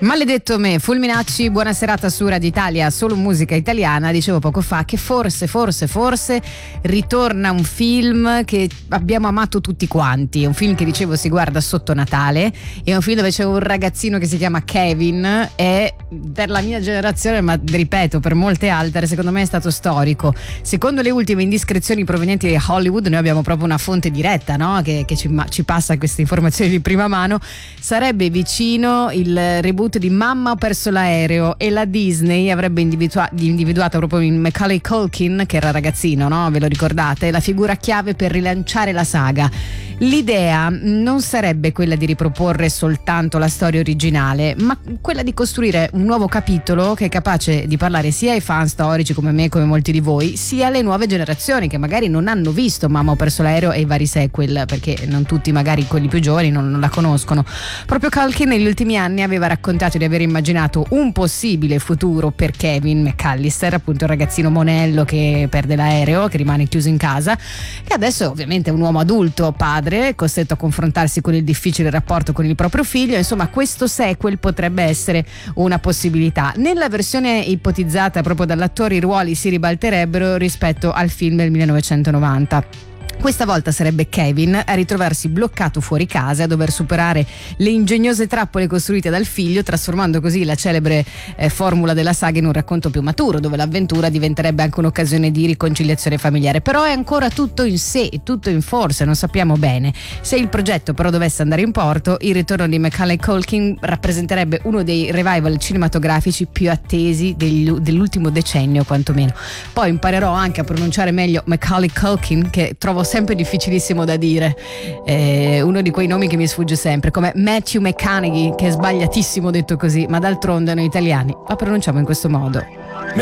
Maledetto me, Fulminacci, buona serata su Radio Italia, solo musica italiana. Dicevo poco fa che forse ritorna un film che abbiamo amato tutti quanti. È un film che dicevo si guarda sotto Natale, è un film dove c'è un ragazzino che si chiama Kevin e per la mia generazione, ma ripeto per molte altre, secondo me è stato storico. Secondo le ultime indiscrezioni provenienti da Hollywood, noi abbiamo proprio una fonte diretta, no? che ci passa queste informazioni di prima mano. Sarebbe vicino il reboot di Mamma ho perso l'aereo e la Disney avrebbe individuato proprio in Macaulay Culkin, che era ragazzino, no? Ve lo ricordate? La figura chiave per rilanciare la saga. L'idea non sarebbe quella di riproporre soltanto la storia originale, ma quella di costruire un nuovo capitolo che è capace di parlare sia ai fan storici come me, come molti di voi, sia alle nuove generazioni che magari non hanno visto Mamma ho perso l'aereo e i vari sequel, perché non tutti, magari quelli più giovani, non la conoscono. Proprio Culkin negli ultimi anni aveva raccontato di aver immaginato un possibile futuro per Kevin McAllister, appunto il ragazzino monello che perde l'aereo, che rimane chiuso in casa, che adesso ovviamente è un uomo adulto, padre, costretto a confrontarsi con il difficile rapporto con il proprio figlio. Insomma, questo sequel potrebbe essere una possibilità. Nella versione ipotizzata proprio dall'attore i ruoli si ribalterebbero rispetto al film del 1990. Questa volta sarebbe Kevin a ritrovarsi bloccato fuori casa e a dover superare le ingegnose trappole costruite dal figlio, trasformando così la celebre formula della saga in un racconto più maturo, dove l'avventura diventerebbe anche un'occasione di riconciliazione familiare. Però è ancora tutto in sé, tutto in forse, non sappiamo bene. Se il progetto però dovesse andare in porto, il ritorno di Macaulay Culkin rappresenterebbe uno dei revival cinematografici più attesi dell'ultimo decennio, quantomeno. Poi imparerò anche a pronunciare meglio Macaulay Culkin, che trovo sempre difficilissimo da dire, uno di quei nomi che mi sfugge sempre, come Matthew McConaughey, che è sbagliatissimo detto così, ma d'altronde noi italiani la pronunciamo in questo modo.